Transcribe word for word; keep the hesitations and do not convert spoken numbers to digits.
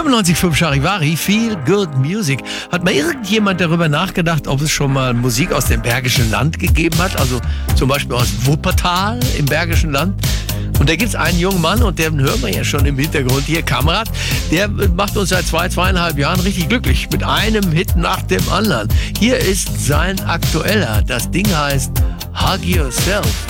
fünfundneunzig Komma fünf Charivari, Feel Good Music. Hat mal irgendjemand darüber nachgedacht, ob es schon mal Musik aus dem Bergischen Land gegeben hat? Also zum Beispiel aus Wuppertal im Bergischen Land? Und da gibt es einen jungen Mann, und den hören wir ja schon im Hintergrund hier, Kamerad, der macht uns seit zwei, zweieinhalb Jahren richtig glücklich. Mit einem Hit nach dem anderen. Hier ist sein aktueller. Das Ding heißt Hug Yourself.